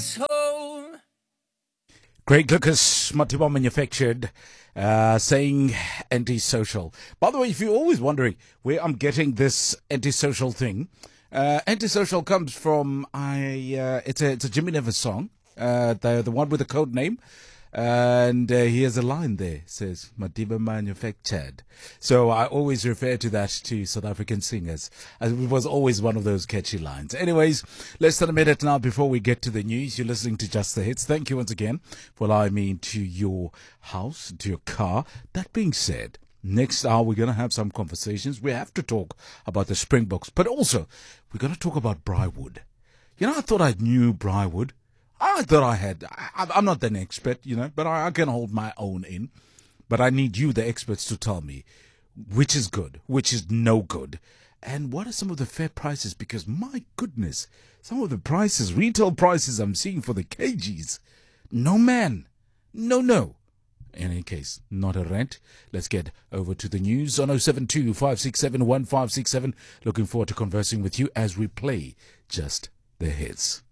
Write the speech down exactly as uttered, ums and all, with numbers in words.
home. Greg Lucas, Matiba Manufactured, uh, saying antisocial. By the way, if you're always wondering where I'm getting this antisocial thing, uh, antisocial comes from I. Uh, it's a it's a Jimmy Nevis song. Uh, the the one with the code name. And uh, he has a line there, says Matiba Manufactured. So I always refer to that to South African singers, as it was always one of those catchy lines. Anyways, less than a minute now before we get to the news. You're listening to Just the Hits. Thank you once again for allowing me into your house, to your car. That being said, next hour we're going to have some conversations. We have to talk about the Springboks, but also we're going to talk about Briarwood. You know, I thought I knew Briarwood. I thought I had, I, I'm not an expert, you know, but I, I can hold my own in. But I need you, the experts, to tell me which is good, which is no good, and what are some of the fair prices, because my goodness, some of the prices, retail prices I'm seeing for the kgs, no man, no, no. In any case, not a rant. Let's get over to the news on oh seven two, five six seven, one five six seven. Looking forward to conversing with you as we play Just the Hits.